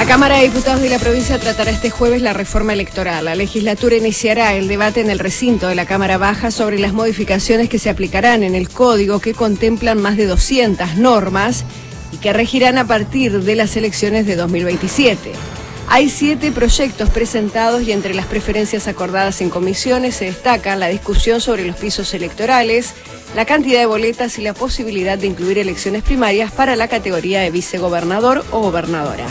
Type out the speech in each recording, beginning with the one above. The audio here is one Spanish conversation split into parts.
La Cámara de Diputados de la provincia tratará este jueves la reforma electoral. La legislatura iniciará el debate en el recinto de la Cámara Baja sobre las modificaciones que se aplicarán en el código, que contemplan más de 200 normas y que regirán a partir de las elecciones de 2027. Hay 7 proyectos presentados y entre las preferencias acordadas en comisiones se destacan la discusión sobre los pisos electorales, la cantidad de boletas y la posibilidad de incluir elecciones primarias para la categoría de vicegobernador o gobernadora.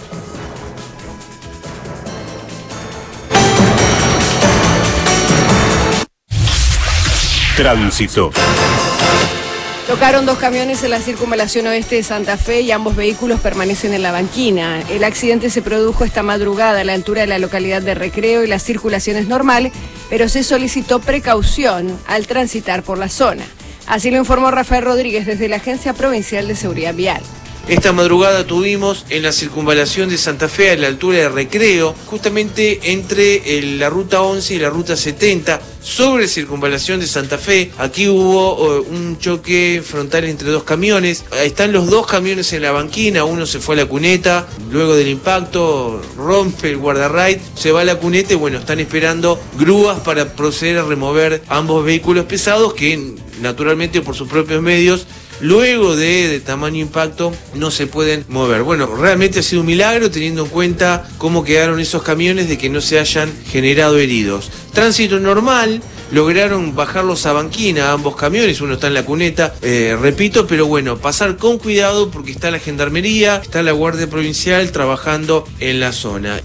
Tránsito. Chocaron 2 camiones en la circunvalación oeste de Santa Fe y ambos vehículos permanecen en la banquina. El accidente se produjo esta madrugada a la altura de la localidad de Recreo y la circulación es normal, pero se solicitó precaución al transitar por la zona. Así lo informó Rafael Rodríguez desde la Agencia Provincial de Seguridad Vial. Esta madrugada tuvimos en la circunvalación de Santa Fe, a la altura de Recreo, justamente entre la ruta 11 y la ruta 70, sobre circunvalación de Santa Fe. Aquí hubo un choque frontal entre 2 camiones. Están los 2 camiones en la banquina, uno se fue a la cuneta, luego del impacto rompe el guardarrail, se va a la cuneta y bueno, están esperando grúas para proceder a remover ambos vehículos pesados que naturalmente por sus propios medios, luego de tamaño impacto, no se pueden mover. Bueno, realmente ha sido un milagro teniendo en cuenta cómo quedaron esos camiones, de que no se hayan generado heridos. Tránsito normal, lograron bajarlos a banquina ambos camiones, uno está en la cuneta, repito, pero bueno, pasar con cuidado porque está la Gendarmería, está la Guardia Provincial trabajando en la zona.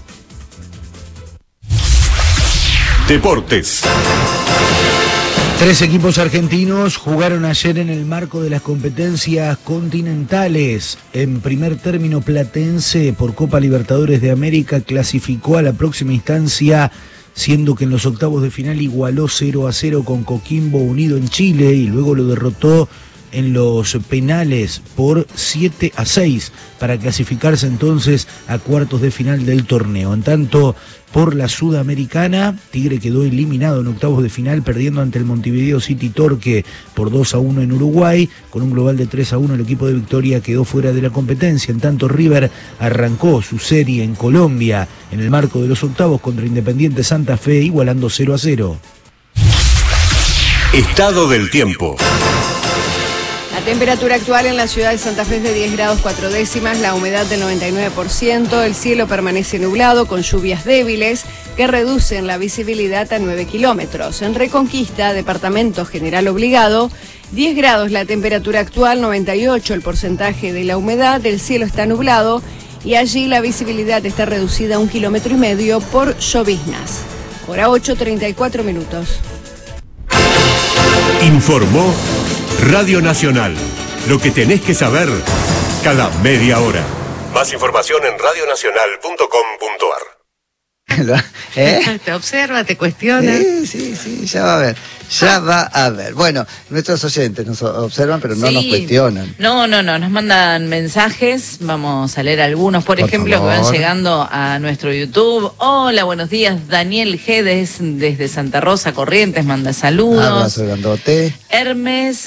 Deportes. 3 equipos argentinos jugaron ayer en el marco de las competencias continentales. En primer término, Platense, por Copa Libertadores de América, clasificó a la próxima instancia, siendo que en los octavos de final igualó 0-0 con Coquimbo Unido en Chile y luego lo derrotó en los penales por 7-6 para clasificarse entonces a cuartos de final del torneo. En tanto, por la Sudamericana, Tigre quedó eliminado en octavos de final, perdiendo ante el Montevideo City Torque por 2-1 en Uruguay. Con un global de 3-1, el equipo de Victoria quedó fuera de la competencia. En tanto, River arrancó su serie en Colombia en el marco de los octavos contra Independiente Santa Fe, igualando 0-0. Estado del tiempo. La temperatura actual en la ciudad de Santa Fe es de 10 grados 4 décimas, la humedad del 99%, el cielo permanece nublado con lluvias débiles que reducen la visibilidad a 9 kilómetros. En Reconquista, departamento General Obligado, 10 grados la temperatura actual, 98 el porcentaje de la humedad, el cielo está nublado y allí la visibilidad está reducida a 1,5 kilómetros por lloviznas. Hora 8:34 minutos. Informó Radio Nacional. Lo que tenés que saber cada media hora. Más información en radionacional.com.ar. Te observa, te cuestiona. Sí, ya va a ver. Ya va a ver. Bueno, nuestros oyentes nos observan, pero no nos cuestionan. No, nos mandan mensajes. Vamos a leer algunos, por ejemplo, favor, que van llegando a nuestro YouTube. Hola, buenos días. Daniel Gedes, desde Santa Rosa, Corrientes, manda saludos. Abrazo grandote. Hermes,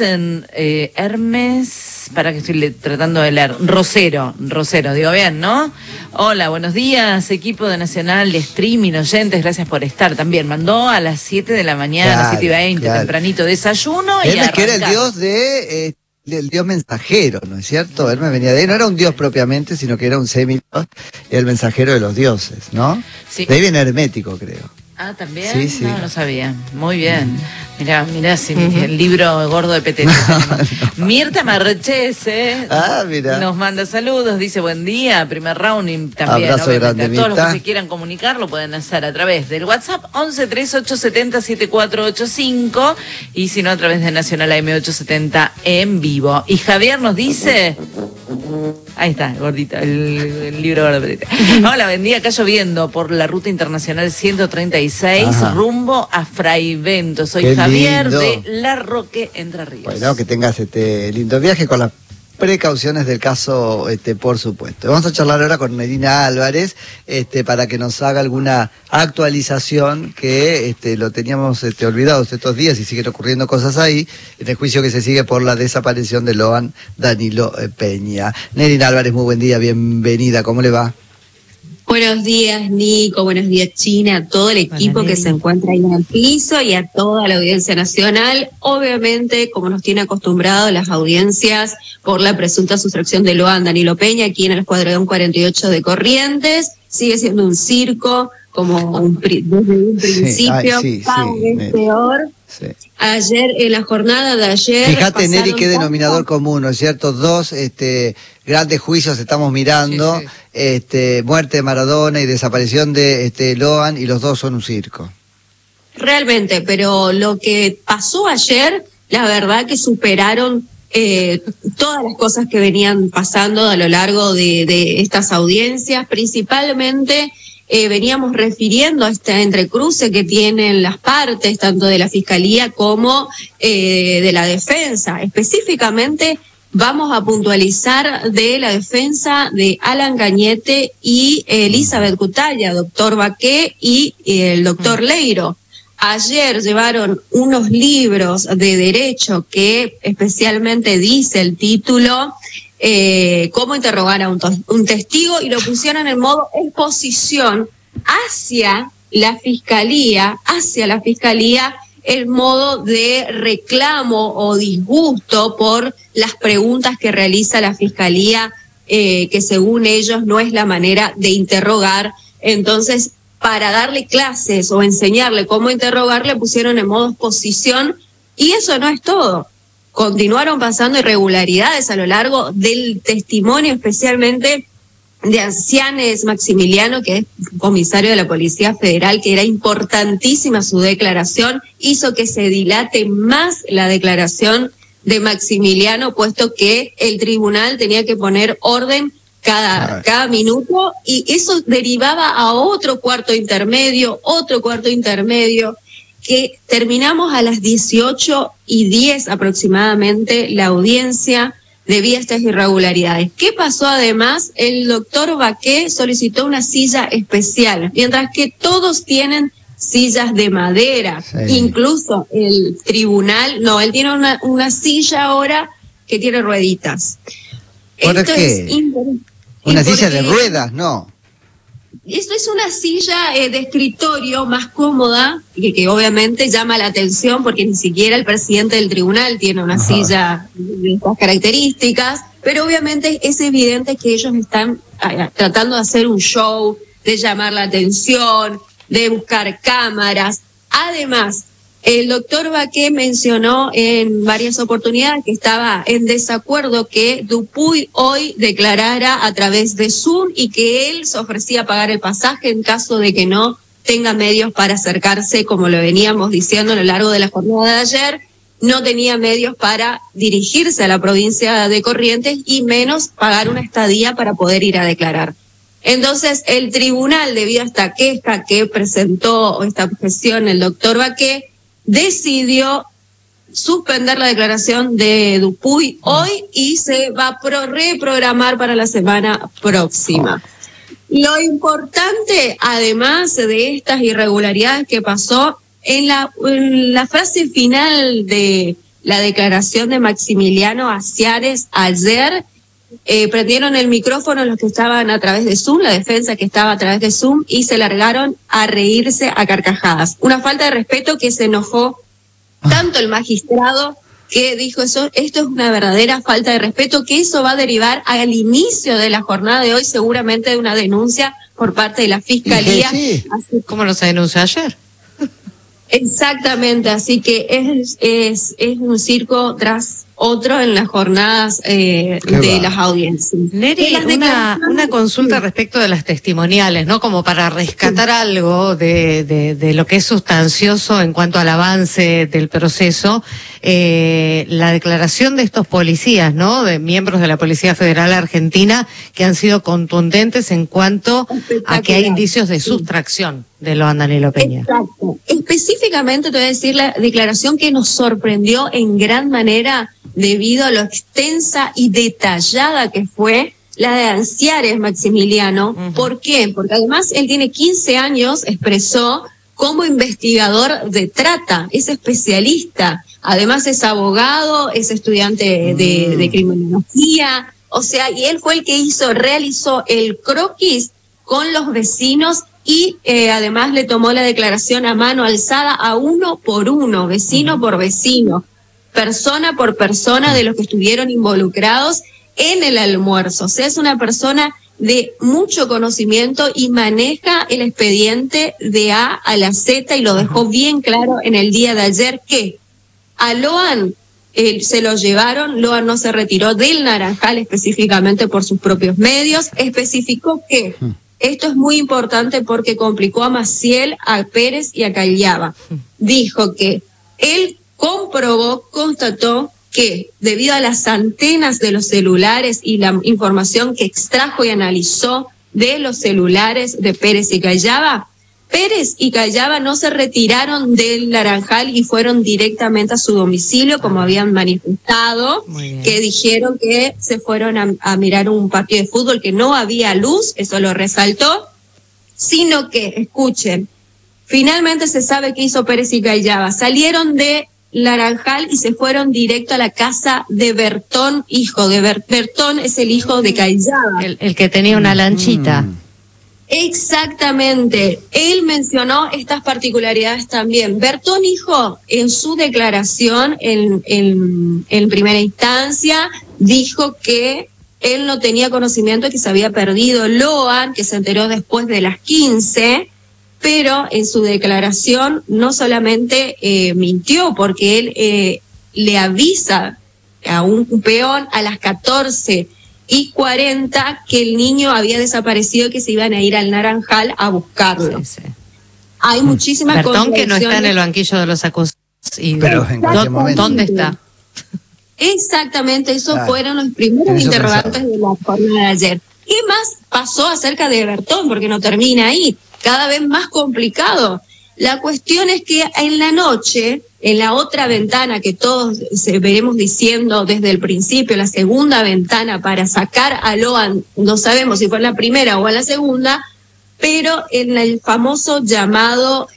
para que estoy tratando de leer. Rosero, digo bien, ¿no? Hola, buenos días, equipo de Nacional de Streaming, oyentes, gracias por estar. También mandó a las 7 de la mañana, 7:20, tempranito desayuno. Hermes, que era el dios el dios mensajero, ¿no es cierto? Hermes venía de ahí, no era un dios propiamente, sino que era un semidios, el mensajero de los dioses, ¿no? Sí. De ahí viene hermético, creo. Ah, ¿también? Sí. No sabía. Muy bien. Mirá, sí, el libro gordo de Petete. No. Mirta Marchese nos manda saludos, dice buen día, primer round y también, abrazo obviamente, grande, a todos Mirta. los que se quieran comunicar lo pueden hacer a través del WhatsApp 1138707485 y si no a través de Nacional AM870 en vivo. Y Javier nos dice... Ahí está, gordito, el libro gordo de Petete. Hola, buen día, acá lloviendo por la ruta internacional 136, rumbo a Fraivento. Soy Javier de La Roque, Entre Ríos. Bueno, que tengas lindo viaje con las precauciones del caso, por supuesto. Vamos a charlar ahora con Nerina Álvarez, para que nos haga alguna actualización que lo teníamos olvidado estos días y siguen ocurriendo cosas ahí, en el juicio que se sigue por la desaparición de Loan Danilo Peña. Nerina Álvarez, muy buen día, bienvenida, ¿cómo le va? Buenos días, Nico, buenos días, China, a todo el equipo que se encuentra ahí en el piso y a toda la audiencia nacional. Obviamente, como nos tiene acostumbrado las audiencias por la presunta sustracción de Loan Danilo Peña aquí en el Escuadrón 48 de Corrientes, sigue siendo un circo, como desde un principio, cada vez peor. Sí. Ayer, en la jornada de ayer... Fíjate, Neri, qué denominador común, ¿no es cierto? Dos grandes juicios estamos mirando, muerte de Maradona y desaparición de Loan, y los dos son un circo. Realmente, pero lo que pasó ayer, la verdad que superaron todas las cosas que venían pasando a lo largo de estas audiencias, principalmente... veníamos refiriendo a este entrecruce que tienen las partes, tanto de la Fiscalía como de la Defensa. Específicamente vamos a puntualizar de la Defensa de Alan Gañete y Elizabeth Cutaya, doctor Baqué y el doctor Leiro. Ayer llevaron unos libros de derecho que especialmente dice el título... cómo interrogar a un testigo, y lo pusieron en modo exposición hacia la fiscalía, el modo de reclamo o disgusto por las preguntas que realiza la fiscalía, que según ellos no es la manera de interrogar. Entonces, para darle clases o enseñarle cómo interrogar, le pusieron en modo exposición, y eso no es todo. Continuaron pasando irregularidades a lo largo del testimonio, especialmente de Ancianes Maximiliano, que es comisario de la Policía Federal, que era importantísima su declaración, hizo que se dilate más la declaración de Maximiliano, puesto que el tribunal tenía que poner orden cada minuto, y eso derivaba a otro cuarto intermedio, que terminamos a las 18:10 aproximadamente la audiencia debido a estas irregularidades. ¿Qué pasó además? El doctor Baqué solicitó una silla especial, mientras que todos tienen sillas de madera, incluso el tribunal, no, él tiene una silla ahora que tiene rueditas. ¿Por qué? Una silla de ruedas, no. Esto es una silla de escritorio más cómoda, que obviamente llama la atención, porque ni siquiera el presidente del tribunal tiene una silla de estas características, pero obviamente es evidente que ellos están tratando de hacer un show, de llamar la atención, de buscar cámaras. Además, el doctor Baqué mencionó en varias oportunidades que estaba en desacuerdo que Dupuy hoy declarara a través de Zoom, y que él se ofrecía a pagar el pasaje en caso de que no tenga medios para acercarse, como lo veníamos diciendo a lo largo de la jornada de ayer. No tenía medios para dirigirse a la provincia de Corrientes, y menos pagar una estadía para poder ir a declarar. Entonces, el tribunal, debido a esta queja que presentó, esta objeción, el doctor Baqué, decidió suspender la declaración de Dupuy hoy, y se va a reprogramar para la semana próxima. Lo importante, además de estas irregularidades que pasó, en la frase final de la declaración de Maximiliano Aciares ayer, prendieron el micrófono los que estaban a través de Zoom, la defensa que estaba a través de Zoom, y se largaron a reírse a carcajadas. Una falta de respeto que se enojó tanto el magistrado, que dijo esto es una verdadera falta de respeto, que eso va a derivar al inicio de la jornada de hoy seguramente de una denuncia por parte de la Fiscalía. ¿Cómo no se denunció ayer? Exactamente, así que es un circo tras otro en las jornadas de las audiencias. Neri, una consulta respecto de las testimoniales, ¿no? Como para rescatar algo de lo que es sustancioso en cuanto al avance del proceso, la declaración de estos policías, ¿no? De miembros de la Policía Federal Argentina, que han sido contundentes en cuanto a que hay indicios de sustracción de Loan Danilo Peña. Exacto. Específicamente te voy a decir la declaración que nos sorprendió en gran manera debido a lo extensa y detallada que fue la de Anciares Maximiliano. ¿Por qué? Porque además él tiene 15 años, expresó, como investigador de trata, es especialista, además es abogado, es estudiante de criminología, o sea, y él fue el que realizó el croquis con los vecinos y además le tomó la declaración a mano alzada a uno por uno, vecino por vecino, persona por persona de los que estuvieron involucrados en el almuerzo. O sea, es una persona de mucho conocimiento y maneja el expediente de A a la Z y lo dejó bien claro en el día de ayer que a Loan se lo llevaron, Loan no se retiró del Naranjal específicamente por sus propios medios, especificó que esto es muy importante porque complicó a Maciel, a Pérez y a Callaba. Dijo que él constató que debido a las antenas de los celulares y la información que extrajo y analizó de los celulares de Pérez y Callaba, Pérez y Callaba no se retiraron del Naranjal y fueron directamente a su domicilio, como habían manifestado, que dijeron que se fueron a mirar un partido de fútbol, que no había luz, eso lo resaltó, sino que, escuchen, finalmente se sabe qué hizo Pérez y Callaba. Salieron de Naranjal y se fueron directo a la casa de Bertón, hijo de Bertón es el hijo de Callaba. El que tenía una lanchita. Exactamente, él mencionó estas particularidades también. Bertón, hijo, en su declaración en primera instancia, dijo que él no tenía conocimiento de que se había perdido Loan, que se enteró después de las 15, pero en su declaración no solamente mintió, porque él le avisa a un peón a las 14:40 que el niño había desaparecido y que se iban a ir al Naranjal a buscarlo. Sí. Hay muchísimas Bertón que no está en el banquillo de los acusados. Pero ¿en qué momento? ¿Dónde está? Exactamente, esos fueron los primeros interrogantes de la jornada de ayer. ¿Qué más pasó acerca de Bertón? Porque no termina ahí, cada vez más complicado. La cuestión es que en la noche, en la otra ventana que todos veremos diciendo desde el principio, la segunda ventana para sacar a Loan, no sabemos si fue en la primera o en la segunda, pero en el famoso llamado,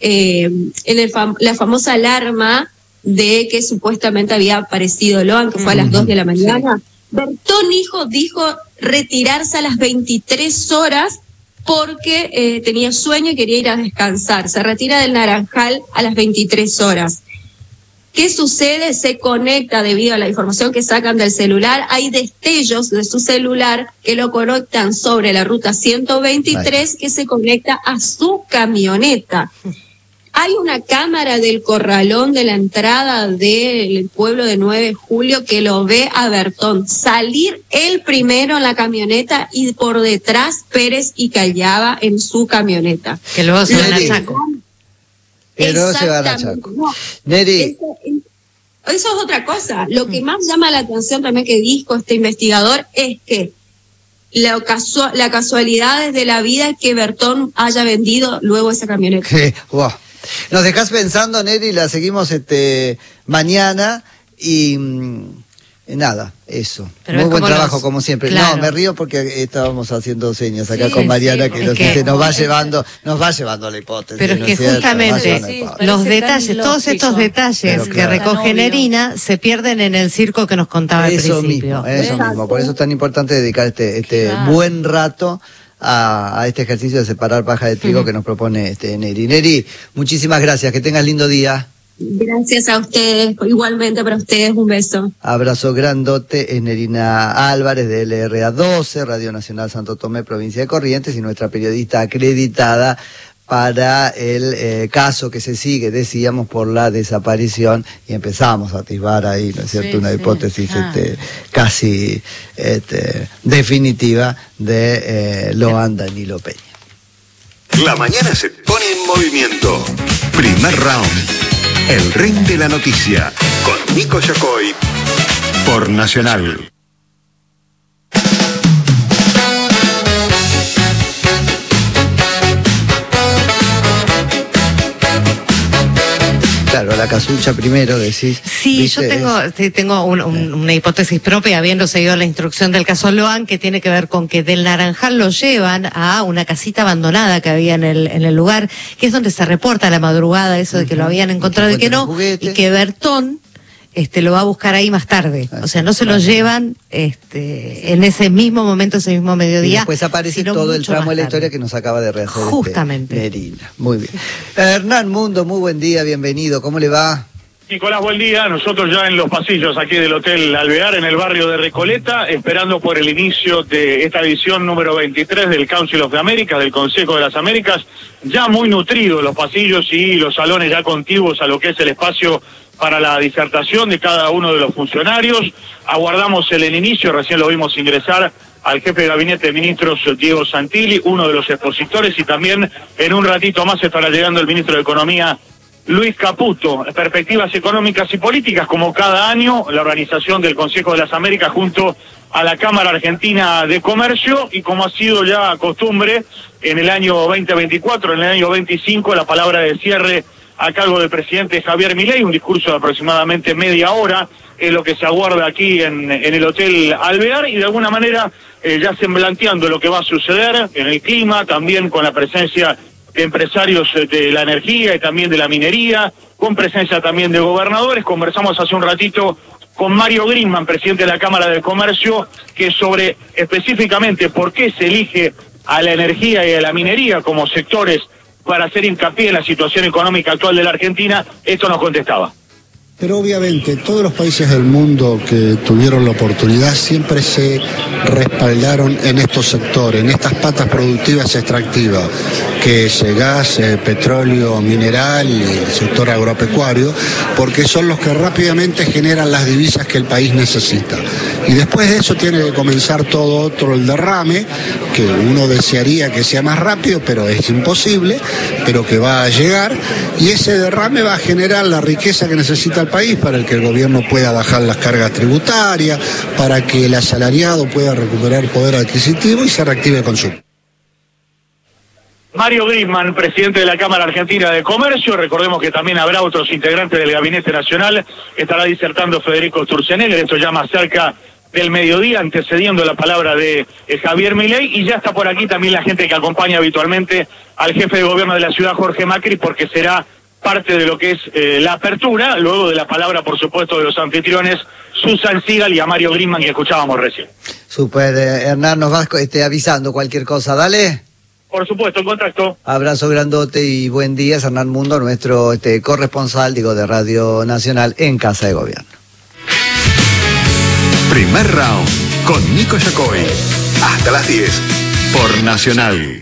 la famosa alarma de que supuestamente había aparecido Loan, que fue a las 2 de la mañana, sí. Bertón, hijo, dijo retirarse a las 23 horas porque tenía sueño y quería ir a descansar. Se retira del Naranjal a las 23 horas. ¿Qué sucede? Se conecta debido a la información que sacan del celular. Hay destellos de su celular que lo conectan sobre la ruta 123 que se conecta a su camioneta. Hay una cámara del corralón de la entrada del pueblo de 9 de julio que lo ve a Bertón salir él primero en la camioneta y por detrás Pérez y Callaba en su camioneta. Que luego se van a Chaco. Pero se van a Chaco. No, Neri. Eso es otra cosa. Lo que más llama la atención también que dijo este investigador es que la casualidad de la vida es que Bertón haya vendido luego esa camioneta. Wow. Nos dejás pensando, Neri, la seguimos mañana y nada, eso. Pero muy buen trabajo, como siempre. Claro. No, me río porque estábamos haciendo señas acá con Mariana que nos dice, nos va llevando a la hipótesis. Pero es que justamente los detalles, todos estos detalles que recoge Nerina se pierden en el circo que nos contaba al principio. Eso mismo, por eso es tan importante dedicar este buen rato a este ejercicio de separar paja de trigo que nos propone Neri. Neri, muchísimas gracias, que tengas lindo día. Gracias a ustedes, igualmente para ustedes, un beso. Abrazo grandote, es Nerina Álvarez de LRA 12, Radio Nacional Santo Tomé, provincia de Corrientes, y nuestra periodista acreditada para el caso que se sigue, decíamos, por la desaparición, y empezamos a atisbar ahí, ¿no es cierto?, una hipótesis casi definitiva de Loan Danilo Peña. La mañana se pone en movimiento. Primer round. El ring de la noticia. Con Nico Yacoy. Por Nacional. Claro, la casucha primero, decís. Sí, ¿viste? Yo tengo una hipótesis propia, habiendo seguido la instrucción del caso Loan, que tiene que ver con que del Naranjal lo llevan a una casita abandonada que había en el lugar, que es donde se reporta a la madrugada eso de que lo habían encontrado y que no, y que Bertón lo va a buscar ahí más tarde. O sea, no se lo llevan en ese mismo momento, ese mismo mediodía. Y después aparece todo el tramo de la historia que nos acaba de rehacer justamente Medina. Muy bien. Hernán Mundo, muy buen día, bienvenido. ¿Cómo le va? Nicolás, buen día. Nosotros ya en los pasillos aquí del Hotel Alvear, en el barrio de Recoleta, esperando por el inicio de esta edición número 23 del Council of the Americas, del Consejo de las Américas, ya muy nutridos los pasillos y los salones ya contiguos a lo que es el espacio para la disertación de cada uno de los funcionarios. Aguardamos el inicio, recién lo vimos ingresar al jefe de gabinete de ministros, Diego Santilli, uno de los expositores, y también en un ratito más estará llegando el ministro de Economía, Luis Caputo. Perspectivas económicas y políticas, como cada año, la organización del Consejo de las Américas junto a la Cámara Argentina de Comercio, y como ha sido ya costumbre en el año 2024, en el año 25, la palabra de cierre a cargo del presidente Javier Milei, un discurso de aproximadamente media hora, es lo que se aguarda aquí en el Hotel Alvear, y de alguna manera ya semblanteando lo que va a suceder en el clima, también con la presencia de empresarios de la energía y también de la minería, con presencia también de gobernadores. Conversamos hace un ratito con Mario Grimman, presidente de la Cámara de Comercio, que sobre específicamente por qué se elige a la energía y a la minería como sectores para hacer hincapié en la situación económica actual de la Argentina, esto nos contestaba. Pero obviamente todos los países del mundo que tuvieron la oportunidad siempre se respaldaron en estos sectores, en estas patas productivas extractivas, que es gas, petróleo, mineral y el sector agropecuario, porque son los que rápidamente generan las divisas que el país necesita. Y después de eso tiene que comenzar todo otro, el derrame, que uno desearía que sea más rápido, pero es imposible, pero que va a llegar, y ese derrame va a generar la riqueza que necesita el país para que el gobierno pueda bajar las cargas tributarias, para que el asalariado pueda recuperar poder adquisitivo y se reactive el consumo. Mario Grimman, presidente de la Cámara Argentina de Comercio. Recordemos que también habrá otros integrantes del Gabinete Nacional. Estará disertando Federico Sturzenegger, esto ya más cerca del mediodía, antecediendo la palabra de Javier Milei, y ya está por aquí también la gente que acompaña habitualmente al jefe de gobierno de la ciudad, Jorge Macri, porque será parte de lo que es la apertura, luego de la palabra, por supuesto, de los anfitriones, Susan Sigal y a Mario Grimman, que escuchábamos recién. Super, Hernán, nos vas avisando cualquier cosa, dale. Por supuesto, en contacto. Abrazo grandote y buen día, es Hernán Mundo, nuestro corresponsal, de Radio Nacional en Casa de Gobierno. Primer round con Nico Yacoy. Hasta las 10 por Nacional.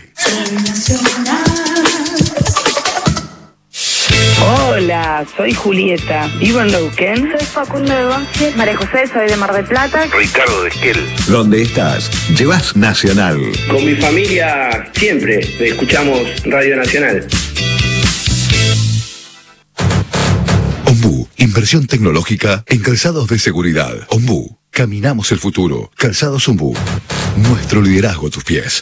Hola, soy Julieta, vivo en Neuquén. Soy Facundo de Banfield. María José, soy de Mar del Plata. Ricardo de Esquel. ¿Dónde estás? Llevas Nacional. Con mi familia siempre escuchamos Radio Nacional. Ombú, inversión tecnológica en calzados de seguridad. Ombú, caminamos el futuro. Calzados Ombú, nuestro liderazgo a tus pies.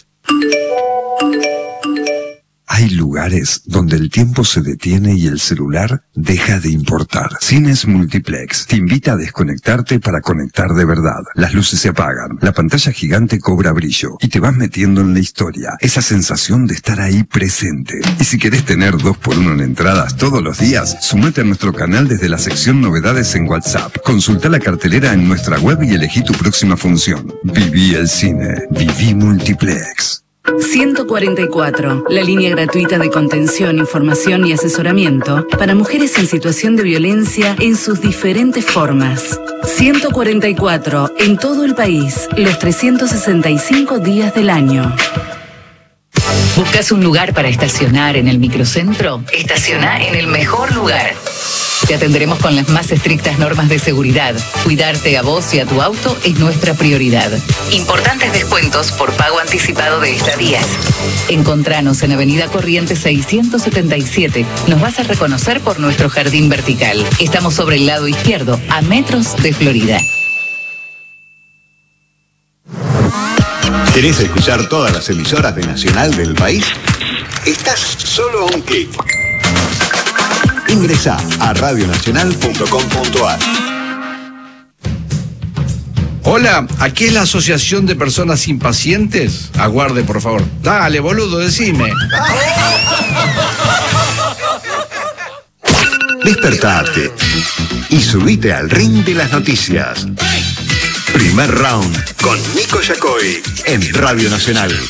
Hay lugares donde el tiempo se detiene y el celular deja de importar. Cines Multiplex te invita a desconectarte para conectar de verdad. Las luces se apagan, la pantalla gigante cobra brillo y te vas metiendo en la historia. Esa sensación de estar ahí presente. Y si querés tener 2x1 en entradas todos los días, sumate a nuestro canal desde la sección novedades en WhatsApp. Consulta la cartelera en nuestra web y elegí tu próxima función. Viví el cine. Viví Multiplex. 144, la línea gratuita de contención, información y asesoramiento para mujeres en situación de violencia en sus diferentes formas. 144, en todo el país, los 365 días del año. ¿Buscas un lugar para estacionar en el microcentro? Estaciona en el mejor lugar. Te atenderemos con las más estrictas normas de seguridad. Cuidarte a vos y a tu auto es nuestra prioridad. Importantes descuentos por pago anticipado de estadías. Encontranos en Avenida Corrientes 677. Nos vas a reconocer por nuestro jardín vertical. Estamos sobre el lado izquierdo, a metros de Florida. ¿Querés escuchar todas las emisoras de Nacional del país? Estás solo a un clic. Ingresá a radionacional.com.ar. Hola, aquí es la Asociación de Personas Impacientes. Aguarde, por favor. Dale, boludo, decime. Despertate y subite al ring de las noticias. Primer round con Nico Yacoy en Radio Nacional.